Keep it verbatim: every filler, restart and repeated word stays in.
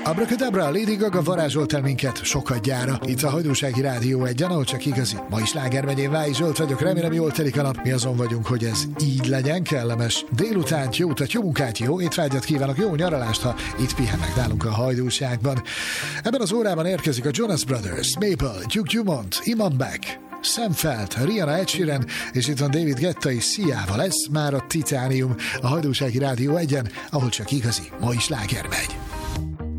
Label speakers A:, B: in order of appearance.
A: Abracadabra, Lady Gaga varázsolt el minket sokadjára. Itt a Hajdúsági Rádió egyen, ahol csak igazi. Ma is Sláger megyén, Vályi Zsolt vagyok, remélem jól telik a nap. Mi azon vagyunk, hogy ez így legyen, kellemes délutánt, jó utat, jó munkát, jó étvágyat kívánok, jó nyaralást, ha itt pihennek nálunk a Hajdúságban. Ebben az órában érkezik a Jonas Brothers, Maple, Duke Dumont, Iman Beck, Sam Feldt, Rihanna, Ed Sheeran, és itt van David Guetta és Siával. Ez már a Titánium, a Hajdúsági Rádió egyen, ahol csak igazi. Ma is Sláger megy.